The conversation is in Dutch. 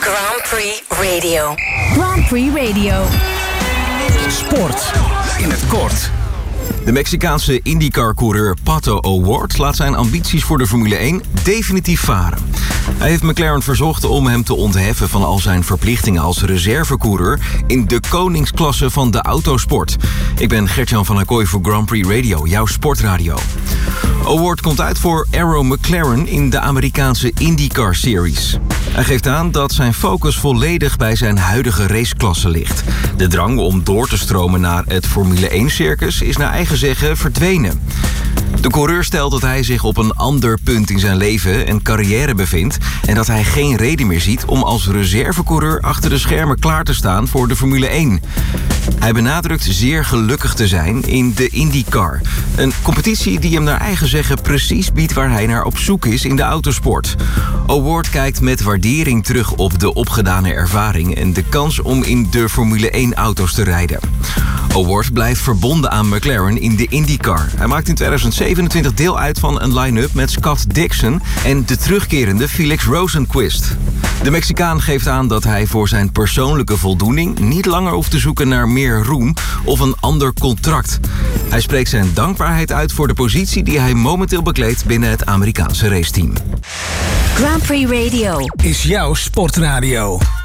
Grand Prix Radio. Grand Prix Radio. Sport in het kort. De Mexicaanse IndyCar-coureur Pato O'Ward laat zijn ambities voor de Formule 1 definitief varen. Hij heeft McLaren verzocht om hem te ontheffen van al zijn verplichtingen als reservecoureur in de koningsklasse van de autosport. Ik ben Gert-Jan van Acquoy voor Grand Prix Radio, jouw sportradio. O'Ward komt uit voor Arrow McLaren in de Amerikaanse IndyCar Series. Hij geeft aan dat zijn focus volledig bij zijn huidige raceklasse ligt. De drang om door te stromen naar het Formule 1-circus is naar eigen zeggen verdwenen. De coureur stelt dat hij zich op een ander punt in zijn leven en carrière bevindt en dat hij geen reden meer ziet om als reservecoureur achter de schermen klaar te staan voor de Formule 1. Hij benadrukt zeer gelukkig te zijn in de IndyCar. Een competitie die hem naar eigen zeggen precies biedt waar hij naar op zoek is in de autosport. O'Ward kijkt met waardering terug op de opgedane ervaring en de kans om in de Formule 1-auto's te rijden. O'Ward blijft verbonden aan McLaren in de IndyCar. Hij maakt in 2027 deel uit van een line-up met Scott Dixon en de terugkerende Felix Rosenqvist. De Mexicaan geeft aan dat hij voor zijn persoonlijke voldoening niet langer hoeft te zoeken naar meer roem of een ander contract. Hij spreekt zijn dankbaarheid uit voor de positie die hij momenteel bekleedt binnen het Amerikaanse raceteam. Grand Prix Radio Is jouw sportradio.